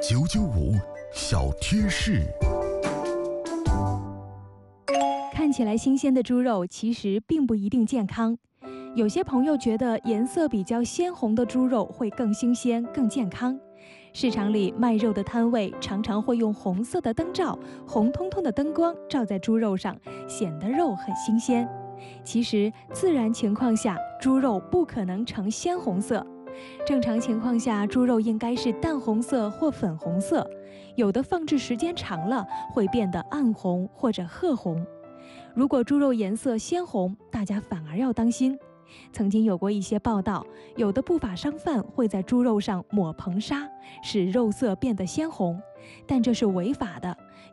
995小贴士。 看起来新鲜的猪肉其实并不一定健康。有些朋友觉得颜色比较鲜红的猪肉会更新鲜、更健康。市场里卖肉的摊位常常会用红色的灯罩、红彤彤的灯光照在猪肉上，显得肉很新鲜。其实，自然情况下，猪肉不可能呈鲜红色。正常情况下，猪肉应该是淡红色或粉红色，有的放置时间长了会变得暗红或者褐红。如果猪肉颜色鲜红，大家反而要当心。曾经有过一些报道，有的不法商贩会在猪肉上抹硼砂，使肉色变得鲜红，但这是违法的。